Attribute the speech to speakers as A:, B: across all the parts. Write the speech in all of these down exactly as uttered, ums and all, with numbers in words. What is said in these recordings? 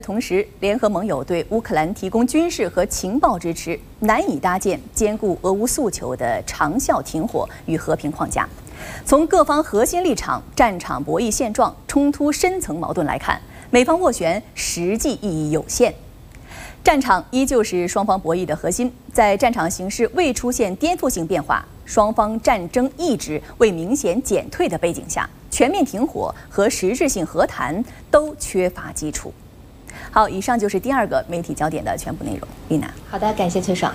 A: 同时，联合盟友对乌克兰提供军事和情报支持，难以搭建兼顾俄乌诉求的长效停火与和平框架。从各方核心立场、战场博弈现状、冲突深层矛盾来看，美方斡旋实际意义有限。战场依旧是双方博弈的核心，在战场形势未出现颠覆性变化，双方战争意志未明显减退的背景下，全面停火和实质性和谈都缺乏基础。好，以上就是第二个媒体焦点的全部内容。丽娜，
B: 好的，感谢崔爽。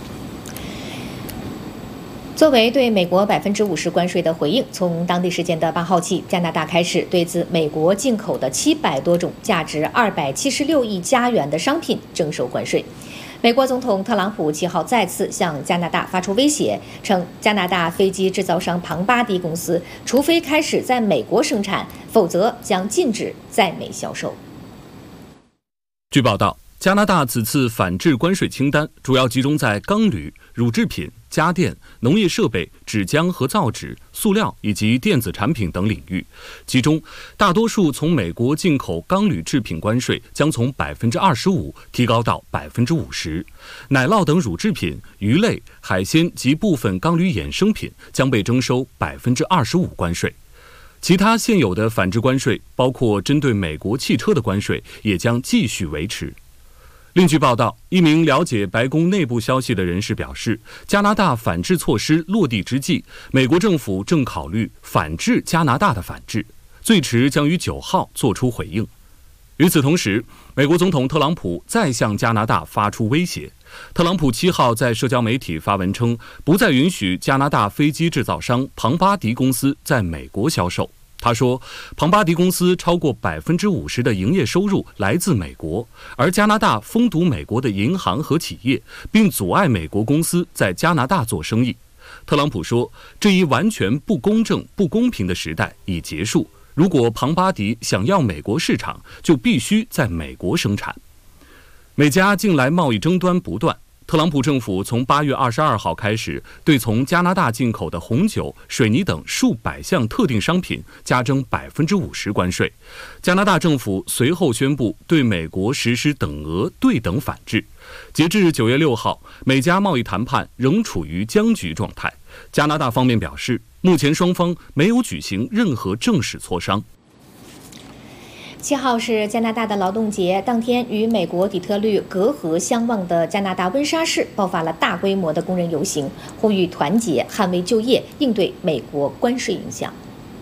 B: 作为对美国百分之五十关税的回应，从当地时间的八号起，加拿大开始对自美国进口的七百多种价值二百七十六亿加元的商品征收关税。美国总统特朗普七号再次向加拿大发出威胁，称加拿大飞机制造商庞巴迪公司除非开始在美国生产，否则将禁止在美销售。
C: 据报道，加拿大此次反制关税清单主要集中在钢铝、乳制品、家电、农业设备、纸浆和造纸、塑料以及电子产品等领域。其中，大多数从美国进口钢铝制品关税将从百分之二十五提高到百分之五十，奶酪等乳制品、鱼类、海鲜及部分钢铝衍生品将被征收百分之二十五关税。其他现有的反制关税，包括针对美国汽车的关税，也将继续维持。另据报道，一名了解白宫内部消息的人士表示，加拿大反制措施落地之际，美国政府正考虑反制加拿大的反制，最迟将于九号作出回应。与此同时，美国总统特朗普再向加拿大发出威胁。特朗普七号在社交媒体发文称，不再允许加拿大飞机制造商庞巴迪公司在美国销售。他说，庞巴迪公司超过百分之五十的营业收入来自美国，而加拿大封堵美国的银行和企业，并阻碍美国公司在加拿大做生意。特朗普说，这一完全不公正、不公平的时代已结束。如果庞巴迪想要美国市场，就必须在美国生产。美加近来贸易争端不断，特朗普政府从八月二十二号开始，对从加拿大进口的红酒、水泥等数百项特定商品加征百分之五十关税。加拿大政府随后宣布对美国实施等额对等反制。截至九月六号，美加贸易谈判仍处于僵局状态。加拿大方面表示，目前双方没有举行任何正式磋商。
B: 七号是加拿大的劳动节，当天与美国底特律隔河相望的加拿大温莎市爆发了大规模的工人游行，呼吁团结捍卫就业，应对美国关税影响。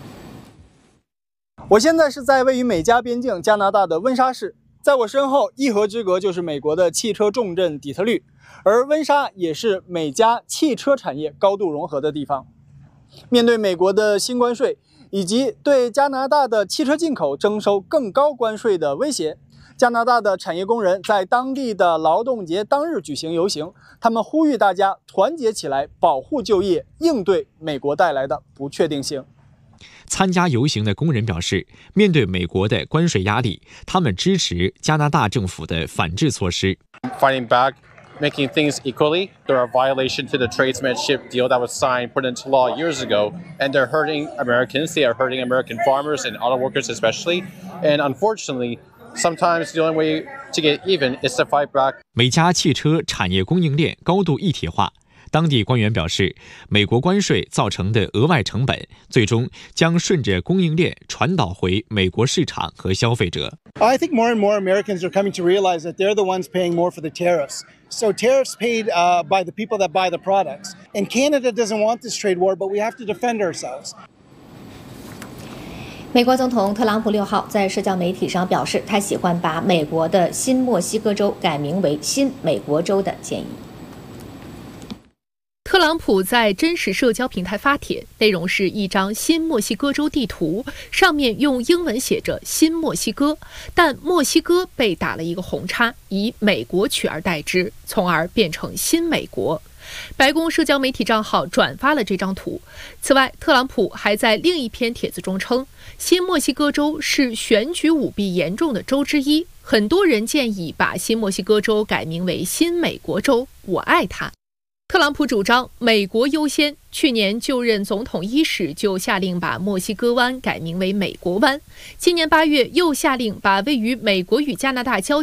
D: 我现在是在位于美加边境加拿大的温莎市，在我身后一河之隔就是美国的汽车重镇底特律，而温莎也是美加汽车产业高度融合的地方。面对美国的新关税以及对加拿大的汽车进口征收更高关税的威胁，加拿大的产业工人在当地的劳动节当日举行游行，他们呼吁大家团结起来，保护就业，应对美国带来的不确定性。
E: 参加游行的工人表示，面对美国的关税压力，他们支持加拿大政府的反制措施。
F: Fighting back, making things equally. They're a violation to the tradesmanship deal that was signed, put into law years ago, and they're hurting Americans. They are hurting American farmers and auto workers especially. And unfortunately, sometimes the only way to get even is to fight back.
E: 美加汽车产业供应链高度一体化。当地官员表示，美国关税造成的额外成本，最终将顺着供应链传导回美国市场和消费者。
G: I think more and more Americans are coming to realize that they're the ones paying more for the tariffs. So tariffs paid uh, by the people that buy the products. And Canada doesn't want this trade war, but we have to defend ourselves.
B: 美国总统特朗普六号在社交媒体上表示，他喜欢把美国的新墨西哥州改名为新美国州的建议。
H: 特朗普在真实社交平台发帖，内容是一张新墨西哥州地图，上面用英文写着新墨西哥，但墨西哥被打了一个红叉，以美国取而代之，从而变成新美国。白宫社交媒体账号转发了这张图。此外，特朗普还在另一篇帖子中称，新墨西哥州是选举舞弊严重的州之一，很多人建议把新墨西哥州改名为新美国州，我爱它。 特朗普主张美国优先，去年就任总统伊始就下令把墨西哥湾改名为美国湾，今年八月又下令把位于美国与加拿大交